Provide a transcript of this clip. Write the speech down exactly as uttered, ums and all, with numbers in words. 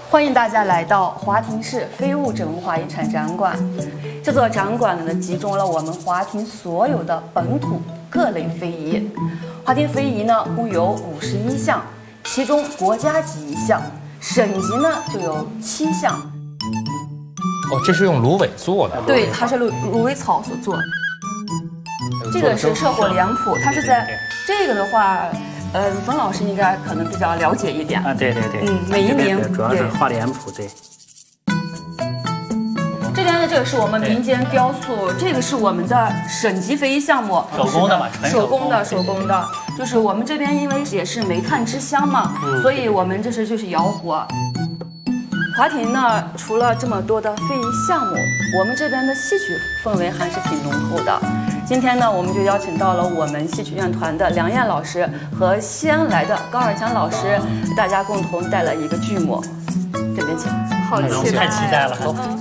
欢迎大家来到华亭市非物质文化遗产展馆。这座展馆呢，集中了我们华亭所有的本土各类非遗。华亭非遗呢，共有五十一项，其中国家级一项，省级呢就有七项。 哦，这是用芦苇做的。 对，它是芦芦苇草所做的。这个是社火脸谱，它是在这个的话。 呃，冯老师应该可能比较了解一点啊，对对对， 嗯，每一年主要是画脸谱，对。 这边的这个是我们民间雕塑，这个是我们的省级非遗项目， 手工的嘛，纯手工的，手工的，就是我们这边因为也是煤炭之乡嘛，嗯、所以我们这是就是窑火。华亭呢，除了这么多的非遗项目，我们这边的戏曲氛围还是挺浓厚的。 今天呢，我们就邀请到了我们戏曲院团的梁燕老师和西安来的高尔强老师，大家共同带来一个剧目。这边请， 好期待，太期待了。